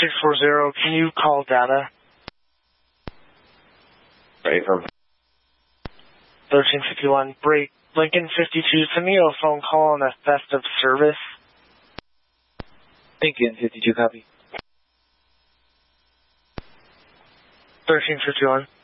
640, can you call data? Right, from 1351, break. Lincoln 52, send me a phone call on a theft of service. Lincoln 52, copy. 1351.